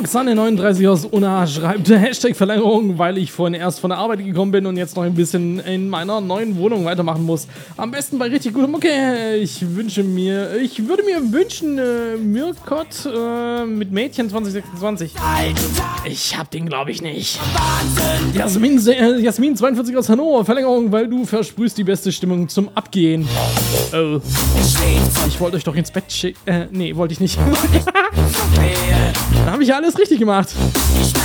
Roxanne39 aus Unna schreibt Hashtag Verlängerung, weil ich vorhin erst von der Arbeit gekommen bin und jetzt noch ein bisschen in meiner neuen Wohnung weitermachen muss. Am besten bei richtig gutem Mucke. Ich würde mir wünschen, Mirkot mit Mädchen 2026. Ich hab den, glaube ich, nicht. Jasmin 42 aus Hannover, Verlängerung, weil du versprühst die beste Stimmung zum Abgehen. Oh. Ich wollte euch doch ins Bett schicken. Nee, wollte ich nicht. Da habe ich ja alles richtig gemacht.